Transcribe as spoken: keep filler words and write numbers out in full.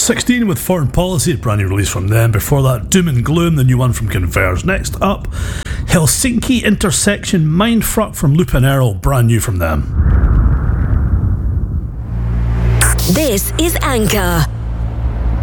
sixteen with Foreign Policy, a brand new release from them. Before that, Doom and Gloom, the new one from Converge. Next up, Helsinki Intersection Mindfuck from Lupin Earl, brand new from them. This is Anchor.